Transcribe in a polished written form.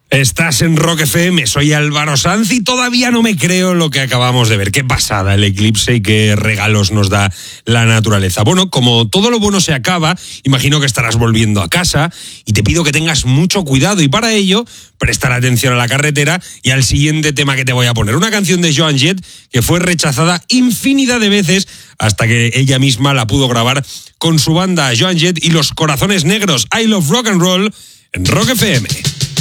Estás en Rock FM, soy Álvaro Sanz y todavía no me creo lo que acabamos de ver. Qué pasada el eclipse y qué regalos nos da la naturaleza. Bueno, como todo lo bueno se acaba, imagino que estarás volviendo a casa y te pido que tengas mucho cuidado y para ello prestar atención a la carretera y al siguiente tema que te voy a poner. Una canción de Joan Jett que fue rechazada infinidad de veces hasta que ella misma la pudo grabar con su banda Joan Jett y los Corazones Negros. I Love Rock and Roll en Rock FM.